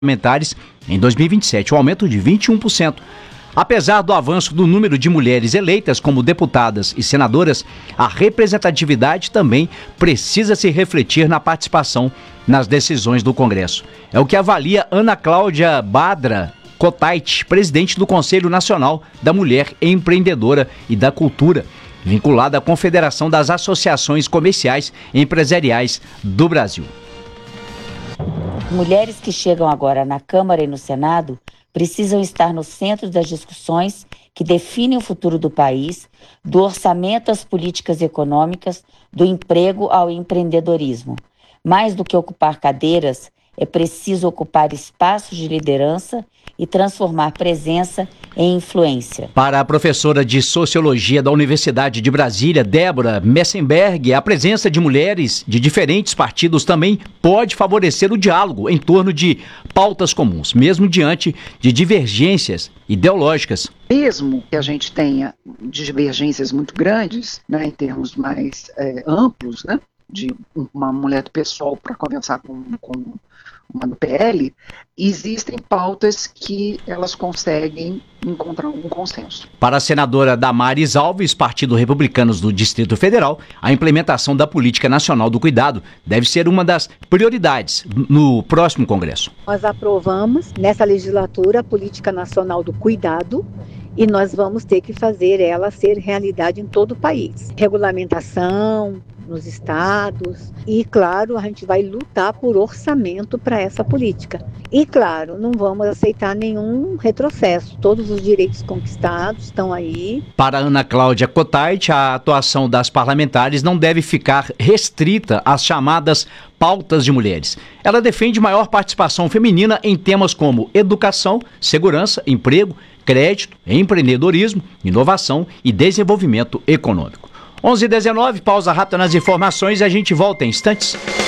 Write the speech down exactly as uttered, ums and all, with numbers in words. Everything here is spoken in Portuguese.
parlamentares em dois mil e vinte e sete, um aumento de vinte e um por cento. Apesar do avanço do número de mulheres eleitas como deputadas e senadoras, a representatividade também precisa se refletir na participação nas decisões do Congresso. É o que avalia Ana Cláudia Badra Cotait, presidente do Conselho Nacional da Mulher Empreendedora e da Cultura, vinculada à Confederação das Associações Comerciais e Empresariais do Brasil. Mulheres que chegam agora na Câmara e no Senado precisam estar no centro das discussões que definem o futuro do país, do orçamento às políticas econômicas, do emprego ao empreendedorismo. Mais do que ocupar cadeiras, é preciso ocupar espaços de liderança e transformar presença em influência. Para a professora de Sociologia da Universidade de Brasília, Débora Messenberg, a presença de mulheres de diferentes partidos também pode favorecer o diálogo em torno de pautas comuns, mesmo diante de divergências ideológicas. Mesmo que a gente tenha divergências muito grandes, né, em termos mais é, amplos, né, de uma mulher do PSOL para conversar com, com uma do P L, existem pautas que elas conseguem encontrar algum consenso. Para a senadora Damares Alves, Partido Republicanos do Distrito Federal, a implementação da Política Nacional do Cuidado deve ser uma das prioridades no próximo Congresso. Nós aprovamos nessa legislatura a Política Nacional do Cuidado e nós vamos ter que fazer ela ser realidade em todo o país. Regulamentação nos estados e, claro, a gente vai lutar por orçamento para essa política. E, claro, não vamos aceitar nenhum retrocesso. Todos os direitos conquistados estão aí. Para Ana Cláudia Cotait, a atuação das parlamentares não deve ficar restrita às chamadas pautas de mulheres. Ela defende maior participação feminina em temas como educação, segurança, emprego, crédito, empreendedorismo, inovação e desenvolvimento econômico. onze e dezenove, pausa rápida nas informações e a gente volta em instantes.